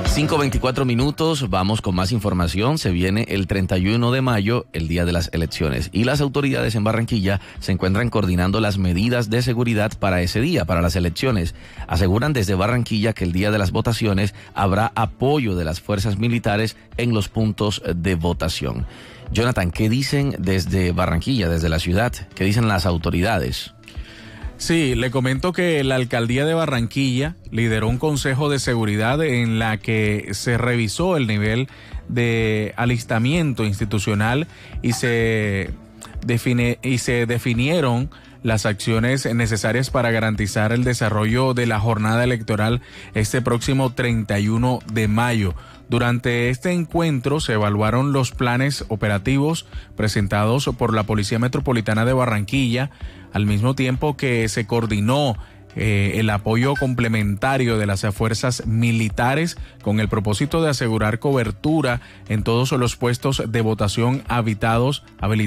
5:24 minutos, vamos con más información. Se viene el 31 de mayo, el día de las elecciones, y las autoridades en Barranquilla se encuentran coordinando las medidas de seguridad para ese día, para las elecciones. Aseguran desde Barranquilla que el día de las votaciones habrá apoyo de las fuerzas militares en los puntos de votación. Jonathan, ¿qué dicen desde Barranquilla, desde la ciudad? ¿Qué dicen las autoridades? Sí, le comento que la alcaldía de Barranquilla lideró un consejo de seguridad en la que se revisó el nivel de alistamiento institucional y se definieron las acciones necesarias para garantizar el desarrollo de la jornada electoral este próximo 31 de mayo. Durante este encuentro se evaluaron los planes operativos presentados por la Policía Metropolitana de Barranquilla, al mismo tiempo que se coordinó el apoyo complementario de las fuerzas militares con el propósito de asegurar cobertura en todos los puestos de votación habilitados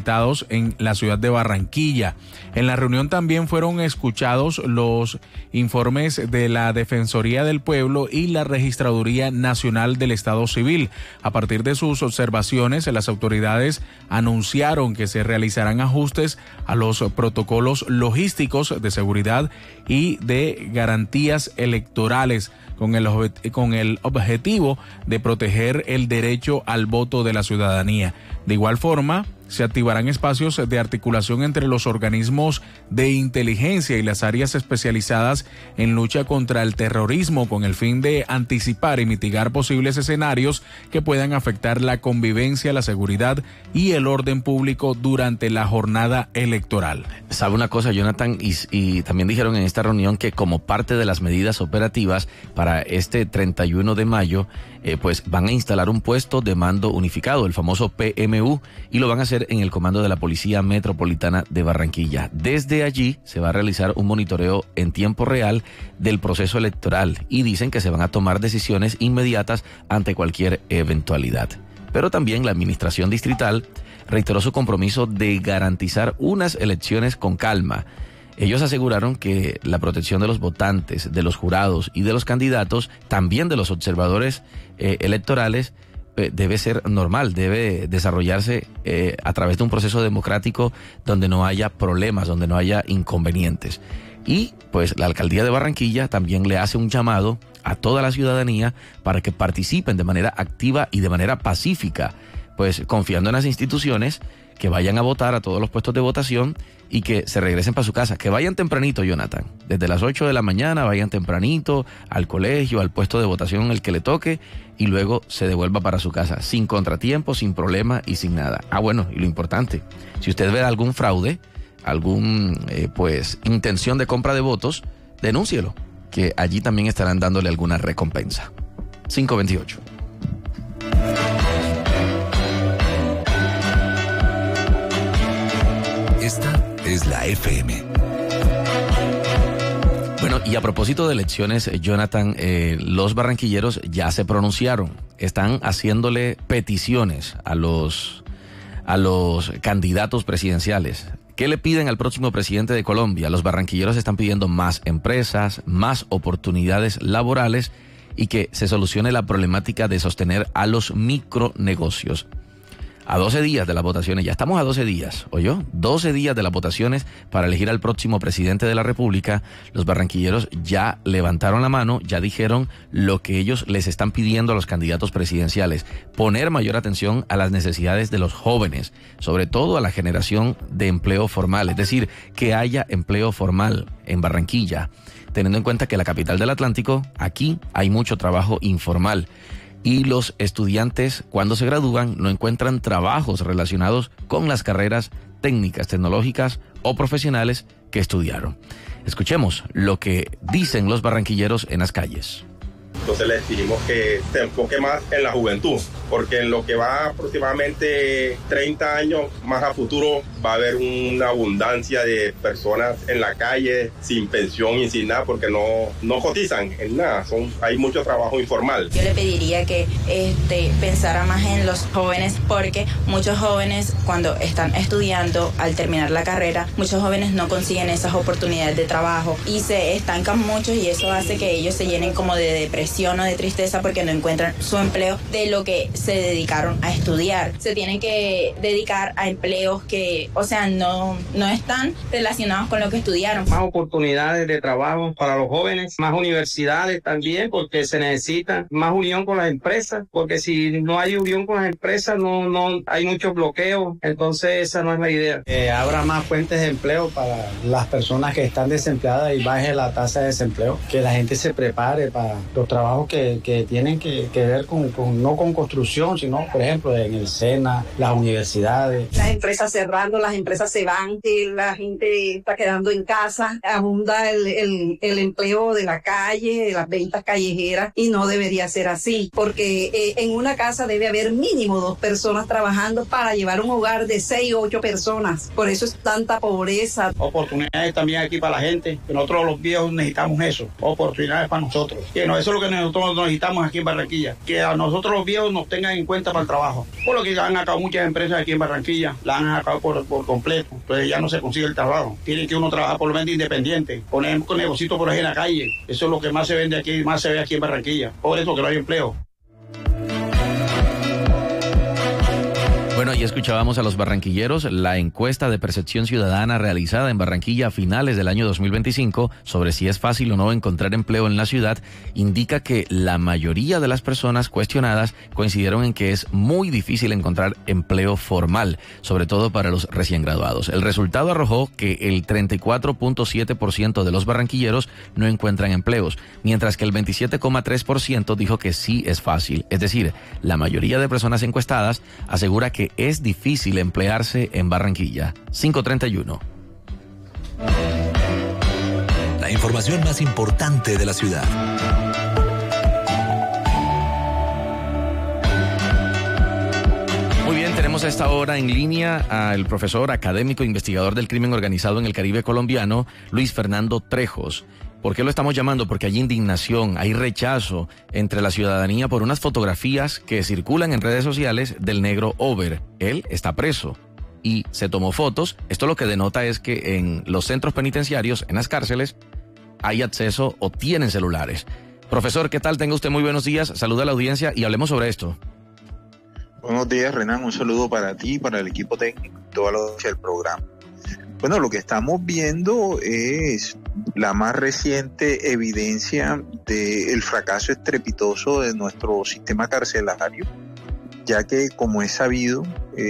en la ciudad de Barranquilla. En la reunión también fueron escuchados los informes de la Defensoría del Pueblo y la Registraduría Nacional del Estado Civil. A partir de sus observaciones, las autoridades anunciaron que se realizarán ajustes a los protocolos logísticos de seguridad y de garantías electorales con el objetivo de proteger el derecho al voto de la ciudadanía. De igual forma, se activarán espacios de articulación entre los organismos de inteligencia y las áreas especializadas en lucha contra el terrorismo con el fin de anticipar y mitigar posibles escenarios que puedan afectar la convivencia, la seguridad y el orden público durante la jornada electoral. ¿Sabe una cosa, Jonathan? Y también dijeron en esta reunión que como parte de las medidas operativas para este 31 de mayo, pues van a instalar un puesto de mando unificado, el famoso PMU, y lo van a hacer en el comando de la Policía Metropolitana de Barranquilla. Desde allí se va a realizar un monitoreo en tiempo real del proceso electoral y dicen que se van a tomar decisiones inmediatas ante cualquier eventualidad. Pero también la administración distrital reiteró su compromiso de garantizar unas elecciones con calma. Ellos aseguraron que la protección de los votantes, de los jurados y de los candidatos, también de los observadores electorales, debe ser normal, debe desarrollarse a través de un proceso democrático donde no haya problemas, donde no haya inconvenientes. Y pues la alcaldía de Barranquilla también le hace un llamado a toda la ciudadanía para que participen de manera activa y de manera pacífica, pues confiando en las instituciones, que vayan a votar a todos los puestos de votación y que se regresen para su casa, que vayan tempranito, Jonathan, desde las 8 de la mañana, vayan tempranito al colegio, al puesto de votación el que le toque y luego se devuelva para su casa, sin contratiempo, sin problema y sin nada. Bueno, y lo importante, si usted ve algún fraude, algún intención de compra de votos, denúncielo, que allí también estarán dándole alguna recompensa. 5:28. Esta es la FM. Bueno, y a propósito de elecciones, Jonathan, los barranquilleros ya se pronunciaron. Están haciéndole peticiones a los candidatos presidenciales. ¿Qué le piden al próximo presidente de Colombia? Los barranquilleros están pidiendo más empresas, más oportunidades laborales y que se solucione la problemática de sostener a los micronegocios. A 12 días de las votaciones, ya estamos a 12 días, ¿oyó? 12 días de las votaciones para elegir al próximo presidente de la República. Los barranquilleros ya levantaron la mano, ya dijeron lo que ellos les están pidiendo a los candidatos presidenciales. Poner mayor atención a las necesidades de los jóvenes, sobre todo a la generación de empleo formal, es decir, que haya empleo formal en Barranquilla, teniendo en cuenta que la capital del Atlántico, aquí hay mucho trabajo informal. Y los estudiantes, cuando se gradúan, no encuentran trabajos relacionados con las carreras técnicas, tecnológicas o profesionales que estudiaron. Escuchemos lo que dicen los barranquilleros en las calles. Entonces les dijimos que se enfoque más en la juventud, porque en lo que va aproximadamente 30 años más a futuro va a haber una abundancia de personas en la calle sin pensión y sin nada porque no cotizan en nada. Hay mucho trabajo informal. Yo le pediría que pensara más en los jóvenes, porque muchos jóvenes cuando están estudiando, al terminar la carrera, muchos jóvenes no consiguen esas oportunidades de trabajo y se estancan mucho, y eso hace que ellos se llenen como de depresión o de tristeza porque no encuentran su empleo de lo que se dedicaron a estudiar. Se tienen que dedicar a empleos que, o sea, no están relacionados con lo que estudiaron. Más oportunidades de trabajo para los jóvenes, más universidades también, porque se necesita más unión con las empresas, porque si no hay unión con las empresas no hay muchos bloqueos, entonces esa no es la idea. Habrá más fuentes de empleo para las personas que están desempleadas y baje la tasa de desempleo, que la gente se prepare para los trabajos que tienen que ver no con construcción, sino por ejemplo en el SENA, las universidades. Las empresas cerrando, las empresas se van, la gente está quedando en casa, abunda el empleo de la calle, de las ventas callejeras, y no debería ser así, porque en una casa debe haber mínimo 2 personas trabajando para llevar un hogar de 6 o 8 personas. Por eso es tanta pobreza. Oportunidades también aquí para la gente, que nosotros los viejos necesitamos eso, oportunidades para nosotros. Que eso es lo que nosotros necesitamos aquí en Barranquilla, que a nosotros los viejos nos tengan en cuenta para el trabajo. Por lo que han acabado muchas empresas aquí en Barranquilla, la han acabado por completo, entonces ya no se consigue el trabajo. Tiene que uno trabajar por lo menos independiente, poner un negocito por ahí en la calle. Eso es lo que más se vende aquí, más se ve aquí en Barranquilla. Por eso que no hay empleo. Bueno, ya escuchábamos a los barranquilleros. La encuesta de percepción ciudadana realizada en Barranquilla a finales del año 2025 sobre si es fácil o no encontrar empleo en la ciudad indica que la mayoría de las personas cuestionadas coincidieron en que es muy difícil encontrar empleo formal, sobre todo para los recién graduados. El resultado arrojó que el 34.7% de los barranquilleros no encuentran empleos, mientras que el 27.3% dijo que sí es fácil. Es decir, la mayoría de personas encuestadas asegura que es difícil emplearse en Barranquilla. 5:31. La información más importante de la ciudad. Muy bien, tenemos a esta hora en línea al profesor académico investigador del crimen organizado en el Caribe colombiano, Luis Fernando Trejos. ¿Por qué lo estamos llamando? Porque hay indignación, hay rechazo entre la ciudadanía por unas fotografías que circulan en redes sociales del negro Over. Él está preso y se tomó fotos. Esto lo que denota es que en los centros penitenciarios, en las cárceles, hay acceso o tienen celulares. Profesor, ¿qué tal? Tenga usted muy buenos días. Saluda a la audiencia y hablemos sobre esto. Buenos días, Renan. Un saludo para ti, para el equipo técnico y toda la audiencia del programa. Bueno, lo que estamos viendo es la más reciente evidencia del fracaso estrepitoso de nuestro sistema carcelario, ya que, como es sabido,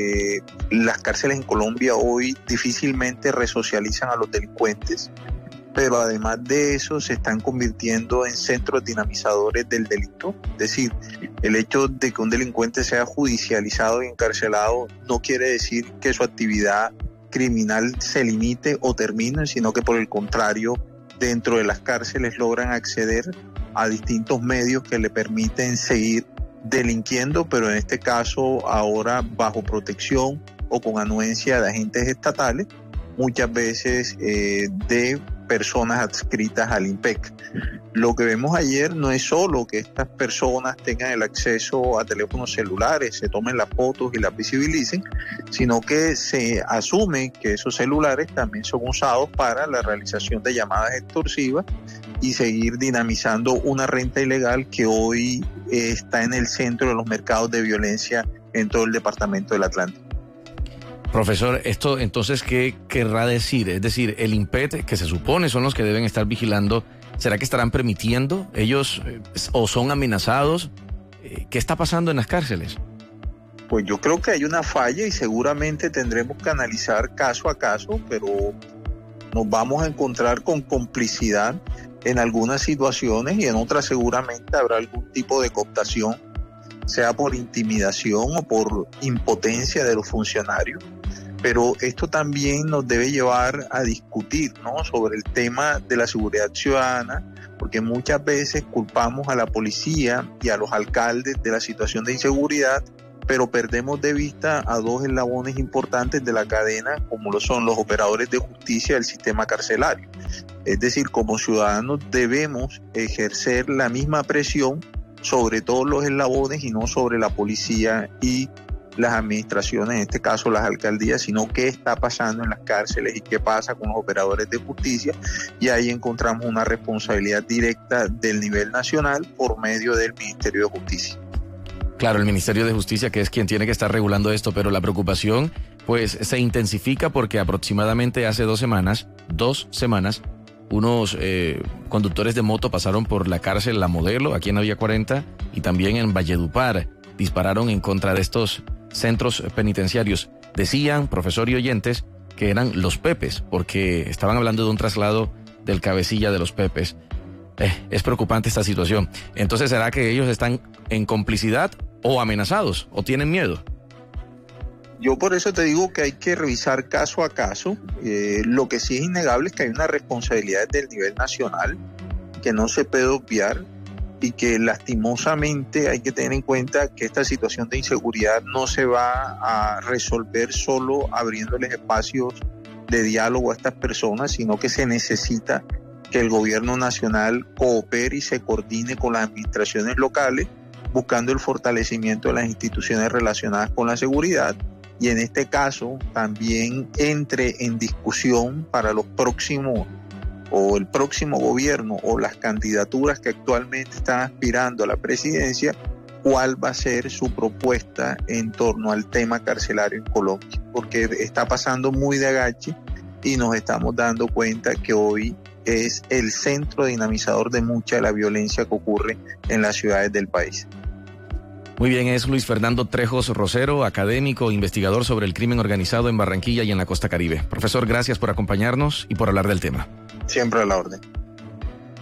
las cárceles en Colombia hoy difícilmente resocializan a los delincuentes, pero además de eso se están convirtiendo en centros dinamizadores del delito. Es decir, el hecho de que un delincuente sea judicializado y encarcelado no quiere decir que su actividad criminal se limite o termine, sino que por el contrario, dentro de las cárceles logran acceder a distintos medios que le permiten seguir delinquiendo, pero en este caso ahora bajo protección o con anuencia de agentes estatales, muchas veces de personas adscritas al INPEC. Lo que vemos ayer no es solo que estas personas tengan el acceso a teléfonos celulares, se tomen las fotos y las visibilicen, sino que se asume que esos celulares también son usados para la realización de llamadas extorsivas y seguir dinamizando una renta ilegal que hoy está en el centro de los mercados de violencia en todo el departamento del Atlántico. Profesor, ¿esto entonces qué querrá decir? Es decir, el INPET, que se supone son los que deben estar vigilando, ¿será que estarán permitiendo ellos o son amenazados? ¿Qué está pasando en las cárceles? Pues yo creo que hay una falla y seguramente tendremos que analizar caso a caso, pero nos vamos a encontrar con complicidad en algunas situaciones y en otras seguramente habrá algún tipo de cooptación, sea por intimidación o por impotencia de los funcionarios. Pero esto también nos debe llevar a discutir, ¿no?, sobre el tema de la seguridad ciudadana, porque muchas veces culpamos a la policía y a los alcaldes de la situación de inseguridad pero perdemos de vista a dos eslabones importantes de la cadena, como lo son los operadores de justicia del sistema carcelario. Es decir, como ciudadanos debemos ejercer la misma presión sobre todos los eslabones y no sobre la policía y las administraciones, en este caso las alcaldías, sino qué está pasando en las cárceles y qué pasa con los operadores de justicia, y ahí encontramos una responsabilidad directa del nivel nacional por medio del Ministerio de Justicia. Claro, el Ministerio de Justicia, que es quien tiene que estar regulando esto, pero la preocupación pues se intensifica porque aproximadamente hace 2 semanas, unos conductores de moto pasaron por la cárcel La Modelo, aquí en la Vía 40, y también en Valledupar, dispararon en contra de estos centros penitenciarios. Decían, profesor y oyentes, que eran los Pepes, porque estaban hablando de un traslado del cabecilla de los Pepes. Es preocupante esta situación. Entonces, ¿será que ellos están en complicidad o amenazados o tienen miedo? Yo por eso te digo que hay que revisar caso a caso. Lo que sí es innegable es que hay una responsabilidad del nivel nacional que no se puede obviar y que lastimosamente hay que tener en cuenta que esta situación de inseguridad no se va a resolver solo abriéndoles espacios de diálogo a estas personas, sino que se necesita que el gobierno nacional coopere y se coordine con las administraciones locales, buscando el fortalecimiento de las instituciones relacionadas con la seguridad, y en este caso también entre en discusión para los próximos o el próximo gobierno o las candidaturas que actualmente están aspirando a la presidencia, cuál va a ser su propuesta en torno al tema carcelario en Colombia, porque está pasando muy de agache y nos estamos dando cuenta que hoy es el centro dinamizador de mucha de la violencia que ocurre en las ciudades del país. Muy bien, es Luis Fernando Trejos Rosero, académico, investigador sobre el crimen organizado en Barranquilla y en la costa Caribe. Profesor, gracias por acompañarnos y por hablar del tema. Siempre a la orden.